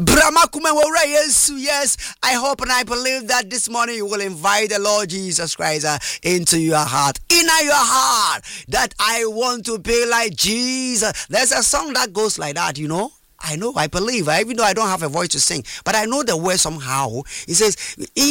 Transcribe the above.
Brahma Kumawara, yes, I hope and I believe that this morning you will invite the Lord Jesus Christ into your heart, that I want to be like Jesus. There's a song that goes like that, you know. I believe, even though I don't have a voice to sing, but I know the word somehow. It says,